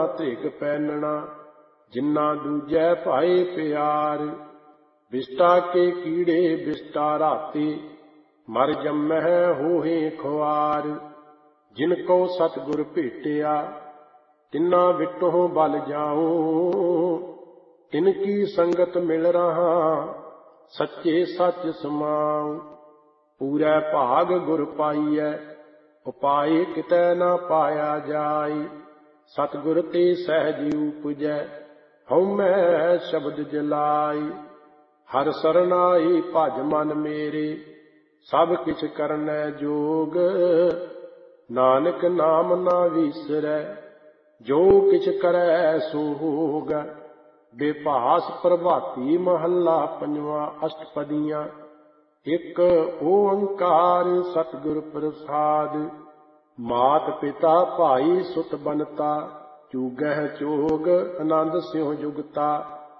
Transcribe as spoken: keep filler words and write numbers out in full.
ਧਿਗ ਪੈਨਣਾ ਜਿੰਨਾ ਦੂਜੈ ਭਾਏ ਪਿਆਰ। ਬਿਸਟਾ ਕੇ ਕੀੜੇ ਬਿਸਟਾ ਰਾਤੇ ਮਰ ਜੰਮਹਿ ਹੋਹੇ ਖੁਆਰ। ਜਿਨ ਕੋ ਸਤਿਗੁਰ ਭੇਟਿਆ ਤਿੰਨਾ ਵਿਟੋਂ ਬਲ ਜਾਉ। ਤਿਨ ਕੀ ਸੰਗਤ ਮਿਲ ਰਹਾ ਸੱਚੇ ਸੱਚ ਸਮਾਉ। ਪੂਰੈ ਭਾਗ ਗੁਰ ਪਾਈਐ ਉਪਾਏ ਕਿਤੈ ਨਾ ਪਾਇਆ ਜਾਇ। ਸਤਿਗੁਰ ਤੇ ਸਹਿਜ ਉਪਜੈ ਹਉਮੈ ਸ਼ਬਦ ਜਲਾਈ। ਹਰਿ ਸਰਨਾਈ ਭਜ ਮਨ ਮੇਰੇ ਸਭ ਕਿਛ ਕਰਨੈ ਜੋਗ। ਨਾਨਕ ਨਾਮ ਨਾ ਵੀਸਰੈ ਜੋ ਕਿਛ ਕਰੈ ਸੋ ਹੋਗ। ਬੇਭਾਸ ਪ੍ਰਭਾਤੀ ਮਹੱਲਾ ਪੰਜਵਾਂ ਅਸ਼ਟਪਦੀਆਂ। ਇੱਕ ਓੰਕਾਰ ਸਤਿਗੁਰ ਪ੍ਰਸਾਦਿ। ਮਾਤ ਪਿਤਾ ਭਾਈ ਸੁਤ ਬਨਤਾ ਚੂਗਹਿ ਚੋਗ ਆਨੰਦ ਸਿਉ ਜੁਗਤਾ।